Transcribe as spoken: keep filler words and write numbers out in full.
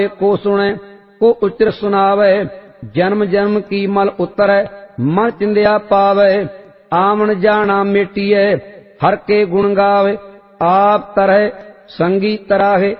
को सुने को उच्चर सुनावे, जन्म जन्म की मल उतरै मन चिंदिया पावे। आवन जाना मिटिए हर के गुण गावे, आप तरह संगी तराहे